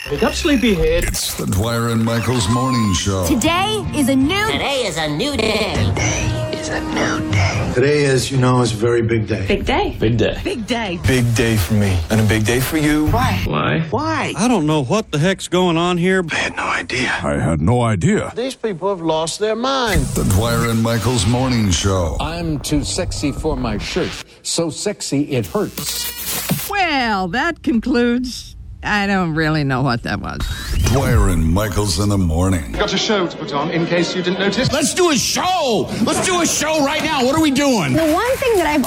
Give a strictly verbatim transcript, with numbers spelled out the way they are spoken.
Wake up, sleepyhead. It's the Dwyer and Michaels Morning Show. Today is a new... Today is a new day. Today is a new day. Today, as you know, is a very big day. Big day. Big day. Big day. Big day for me. And a big day for you. Why? Why? Why? I don't know what the heck's going on here. I had no idea. I had no idea. These people have lost their mind. The Dwyer and Michaels Morning Show. I'm too sexy for my shirt. So sexy it hurts. Well, that concludes... I don't really know what that was. Dwyer and Michaels in the morning. Got a show to put on, in case you didn't notice. Let's do a show. Let's do a show right now. What are we doing? The one thing that I've